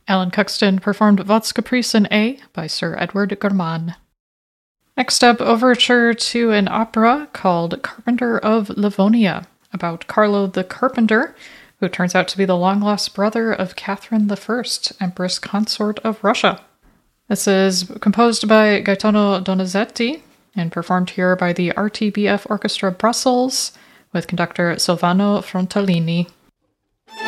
Alan Cuxton performed Voz Caprice in A by Sir Edward German. Next up, overture to an opera called Carpenter of Livonia, about Carlo the Carpenter, who turns out to be the long-lost brother of Catherine I, Empress Consort of Russia. This is composed by Gaetano Donizetti and performed here by the RTBF Orchestra Brussels with conductor Silvano Frontalini.